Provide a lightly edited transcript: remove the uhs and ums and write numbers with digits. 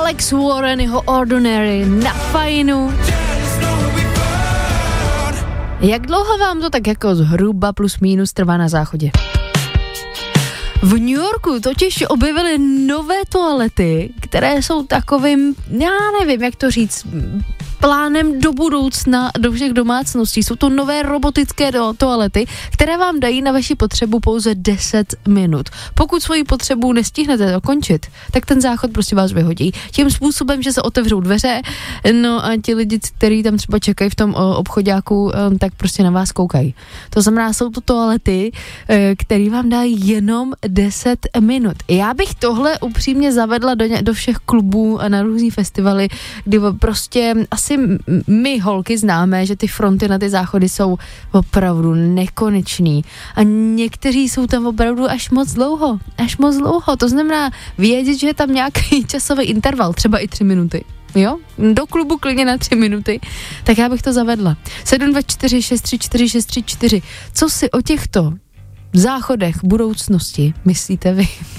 Alex Warren, jeho Ordinary na Fajnu. Jak dlouho vám to tak jako zhruba plus minus trvá na záchodě? V New Yorku totiž objevili nové toalety, které jsou takovým, já nevím, jak to říct, plánem do budoucna do všech domácností. Jsou to nové robotické toalety, které vám dají na vaši potřebu pouze 10 minut. Pokud svoji potřebu nestihnete dokončit, tak ten záchod prostě vás vyhodí. Tím způsobem, že se otevřou dveře, no a ti lidi, kteří tam třeba čekají v tom obchoďáku, tak prostě na vás koukají. To znamená, jsou to toalety, které vám dají jenom 10 minut. Já bych tohle upřímně zavedla do všech klubů a na různý festivaly, kdy prostě asi my holky známe, že ty fronty na ty záchody jsou opravdu nekonečný a někteří jsou tam opravdu až moc dlouho. To znamená vědět, že je tam nějaký časový interval, třeba i 3 minuty. Jo? Do klubu klidně na 3 minuty, tak já bych to zavedla. 724 634 634. Co si o těchto záchodech budoucnosti myslíte vy?